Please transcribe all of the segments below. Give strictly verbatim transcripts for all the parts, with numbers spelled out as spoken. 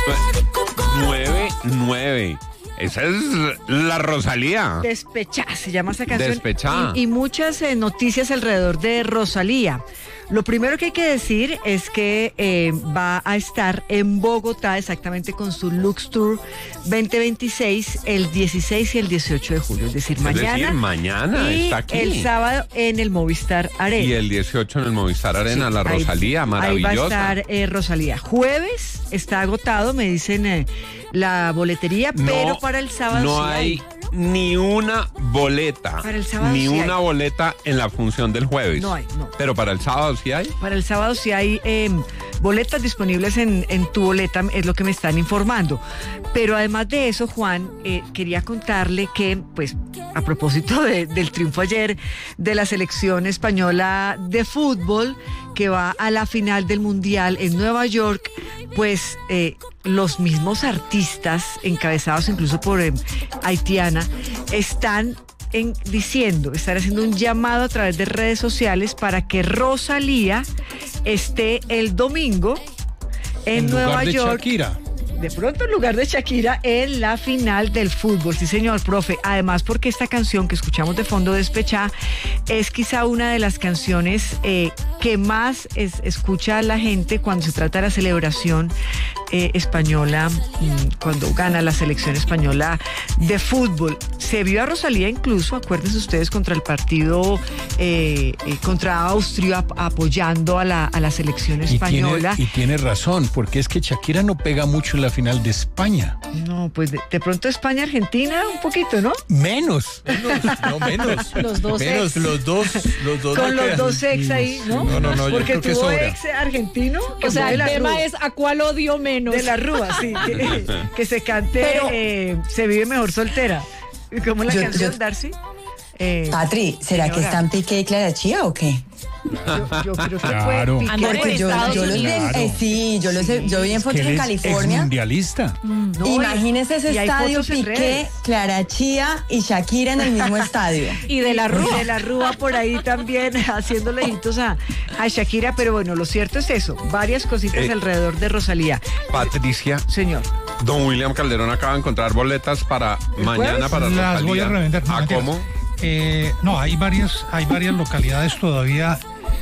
nueve nueve. Esa es la Rosalía. Despechá, se llama esa canción. Despechá. Y, y muchas eh, noticias alrededor de Rosalía. Lo primero que hay que decir es que eh, va a estar en Bogotá exactamente con su Lux Tour veinte veintiséis el dieciséis y el dieciocho de julio, es decir, Es mañana. decir, mañana y está aquí. el sábado en el Movistar Arena. Y el dieciocho en el Movistar Arena, Sí, la ahí- Rosalía, maravillosa. Ahí va a estar eh, Rosalía. Jueves está agotado, me dicen eh, la boletería, No, pero para el sábado no sí hay ni una boleta. Para el sábado Ni sí una hay. boleta en la función del jueves. No hay, no. Pero para el sábado sí hay. Para el sábado sí hay eh, boletas disponibles en, en tu boleta, es lo que me están informando. Pero además de eso, Juan, eh, quería contarle que, pues, a propósito de- del triunfo ayer de la selección española de fútbol, que va a la final del Mundial en Nueva York, pues eh, los mismos artistas, encabezados incluso por eh, Haitiana, están en, diciendo, están haciendo un llamado a través de redes sociales para que Rosalía esté el domingo en, En Nueva lugar de York. Shakira. De pronto en lugar de Shakira en la final del fútbol. Sí, señor, profe. Además, porque esta canción que escuchamos de fondo, Despechá, es quizá una de las canciones eh, que más es, escucha la gente cuando se trata de la celebración eh, española, mm, cuando gana la selección española de fútbol. Se vio a Rosalía incluso, acuérdense ustedes, contra el partido, eh, eh, contra Austria, ap- apoyando a la, a la selección Y tiene, española. y tiene razón, porque es que Shakira no pega mucho en la final de España. No, pues de, de pronto España-Argentina, un poquito, ¿no? Menos. Menos, no menos. Los dos Menos, ex. los dos, los dos. Con no los quedan. dos ex ahí, ¿no? No, no, no, yo Porque creo que tuvo sobra. ex argentino. que O sea, fue de el la tema Rúa. es a cuál odio menos. De la Rúa, sí. Que, que se cante Pero- eh, Se vive mejor soltera. ¿Cómo es la Yo- canción, yo- Darcy? Eh, Patri, ¿será que señora. están Piqué y Clara Chía o qué? yo, yo creo que Claro. fue Piqué. Andar en Porque yo, Estados yo los vi, Unidos. eh, sí, yo los he- yo vi en Que fotos él en es California. exmundialista. No, Imagínese ese y hay estadio fotos en Piqué, redes. Clara Chía y Shakira en el mismo estadio. Y de la Y Rúa. de la Rúa por ahí también haciendo lejitos a, a Shakira, pero bueno, lo cierto es eso, varias cositas Eh. alrededor de Rosalía. Patricia, Señor. don William Calderón acaba de encontrar boletas para mañana jueves? para Las Rosalía. voy a revender. no, ¿A mentiras. cómo? Eh, no, hay varias, hay varias localidades todavía.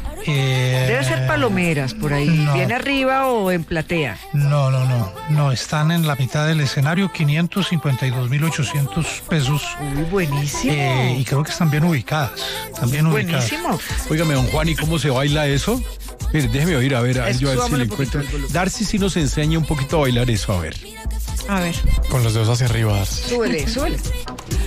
eh, Debe ser Palomeras por ahí, no. bien arriba o en Platea. No, no, no, no, están en la mitad del escenario, quinientos cincuenta y dos mil ochocientos pesos. Uy, buenísimo. eh, y creo que están bien ubicadas. Están bien ubicadas. Buenísimo. Óigame, don Juan, ¿y cómo se baila eso? Mire, déjeme oír, a ver, a ver, yo a ver si Súbamele le un poquito encuentro. el volumen. Darcy sí nos enseña un poquito a bailar eso, a ver. A ver, Con los dedos hacia arriba. súbele, súbele.